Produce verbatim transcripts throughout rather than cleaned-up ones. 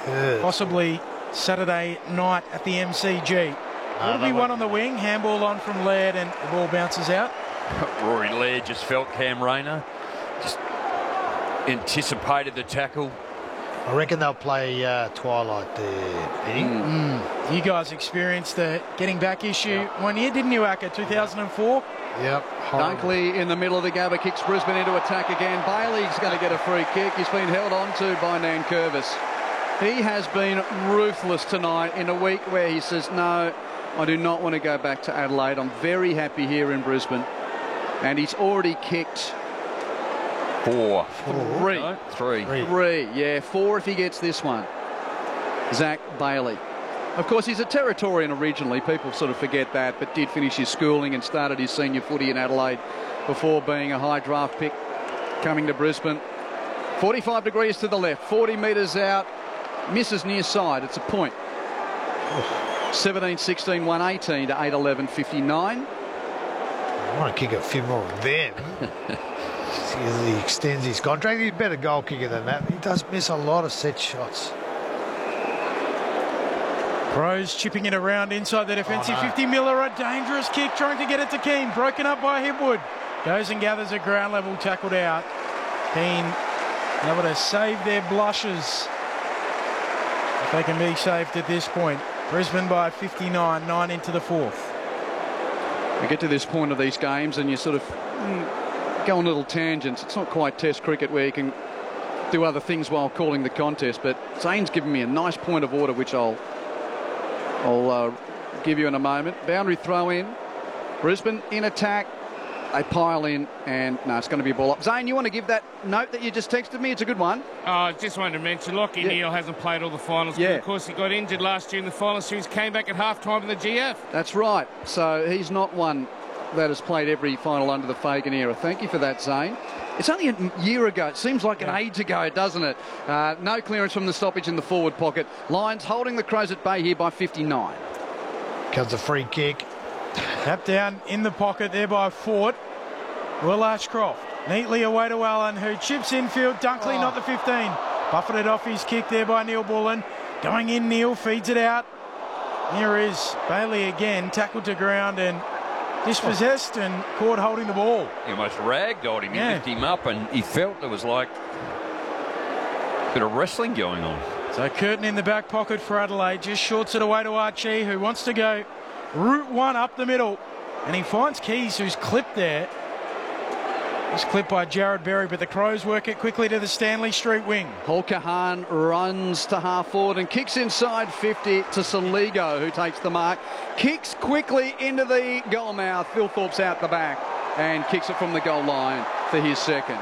Yes. Possibly Saturday night at the M C G. No, Will be one on the wing, handball on from Laird, and the ball bounces out. Rory Laird just felt Cam Rayner, just anticipated the tackle. I reckon they'll play uh, Twilight there, Penny. Mm. Mm. You guys experienced the getting back issue yep. one year, didn't you, Acker? two thousand four? Yep. Dunkley in the middle of the Gabba kicks Brisbane into attack again. Bailey's going to get a free kick. He's been held on to by Nankervis. He has been ruthless tonight in a week where he says, no, I do not want to go back to Adelaide. I'm very happy here in Brisbane. And he's already kicked Four. Three. No, three. Three. Three, yeah. Four if he gets this one. Zach Bailey. Of course, he's a Territorian originally. People sort of forget that, but did finish his schooling and started his senior footy in Adelaide before being a high draft pick coming to Brisbane. forty-five degrees to the left, forty metres out. Misses near side. It's a point. seventeen sixteen, one eighteen to eight eleven fifty-nine. I want to kick a few more of them. He extends his contract. He's a better goal kicker than that. He does miss a lot of set shots. Crows chipping it around inside the defensive oh, no. fifty. Miller, a dangerous kick, trying to get it to Keane. Broken up by Hipwood. Goes and gathers a ground level, tackled out. Keane able to save their blushes. If they can be saved at this point. Brisbane by fifty-nine, nine into the fourth. We get to this point of these games and you sort of mm, go on little tangents. It's not quite Test cricket where you can do other things while calling the contest, but Zane's given me a nice point of order, which I'll I'll uh, give you in a moment. Boundary throw in. Brisbane in attack. They pile in, and no, it's going to be a ball up. Zane, you want to give that note that you just texted me? It's a good one. I uh, just wanted to mention, Lockie yeah. Neal hasn't played all the finals. Yeah. Of course, he got injured last year in the final series, came back at half-time in the G F. That's right. So he's not one that has played every final under the Fagan era. Thank you for that, Zane. It's only a year ago. It seems like yeah. an age ago, doesn't it? Uh, no clearance from the stoppage in the forward pocket. Lions holding the Crows at bay here by fifty-nine. Comes a free kick. Tap down in the pocket there by Fort. Will Ashcroft neatly away to Allen, who chips infield. Dunkley, oh. not the fifteen. Buffeted off his kick there by Neil Bullen. Going in, Neil feeds it out. Here is Bailey again, tackled to ground and dispossessed and caught holding the ball. He almost ragdolled him. He yeah. lifted him up and he felt there was like a bit of wrestling going on. So Curtin in the back pocket for Adelaide, just shorts it away to Archie, who wants to go route one up the middle. And he finds Keys, who's clipped there. He's clipped by Jared Berry, but the Crows work it quickly to the Stanley Street wing. Paul Kahan runs to half forward and kicks inside fifty to Saligo, who takes the mark. Kicks quickly into the goal mouth. Phil Thorpe's out the back and kicks it from the goal line for his second.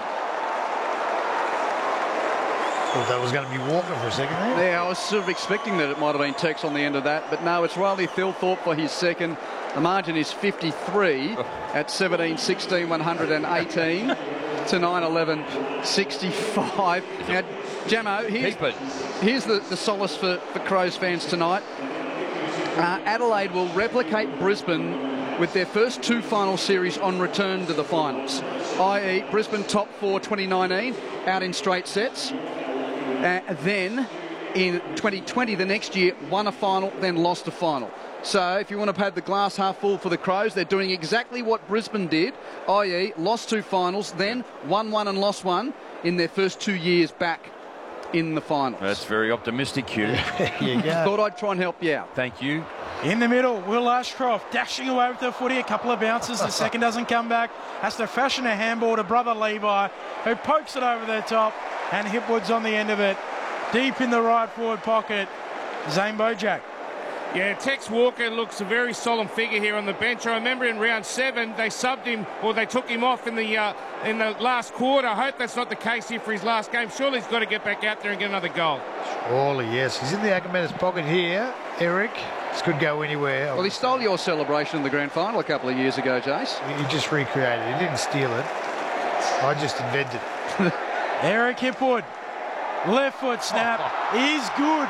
Thought that was going to be Walker for a second there. Yeah, I was sort of expecting that it might have been Tex on the end of that, but no, it's Riley Philthorpe for his second. The margin is fifty-three at seventeen sixteen, one eighteen to nine eleven sixty-five. Now, Jamo, here's, here's the, the solace for, for Crows fans tonight. Uh, Adelaide will replicate Brisbane with their first two final series on return to the finals, that is. Brisbane top four twenty nineteen, out in straight sets. Uh, then, in twenty twenty, the next year, won a final, then lost a final. So, if you want to have the glass half full for the Crows, they're doing exactly what Brisbane did, that is lost two finals, then won one and lost one in their first two years back in the finals. That's very optimistic, Hugh. you go. Thought I'd try and help you out. Thank you. In the middle, Will Ashcroft dashing away with the footy. A couple of bounces. The second doesn't come back. Has to fashion a handball to brother Levi, who pokes it over the top. And Hipwood's on the end of it. Deep in the right forward pocket. Zane Bojack. Yeah, Tex Walker looks a very solemn figure here on the bench. I remember in round seven they subbed him, or they took him off in the uh, in the last quarter. I hope that's not the case here for his last game. Surely he's got to get back out there and get another goal. Surely, yes. He's in the Ackermanis pocket here, Eric. This could go anywhere. Well, he stole your celebration in the grand final a couple of years ago, Jace. He just recreated it. He didn't steal it. I just invented it. Eric Hipwood. Left foot snap is good.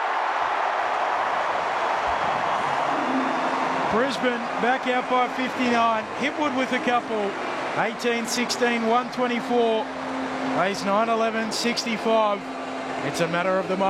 Brisbane back out by fifty-nine. Hipwood with a couple. eighteen sixteen, one twenty-four. Plays nine eleven sixty-five. It's a matter of the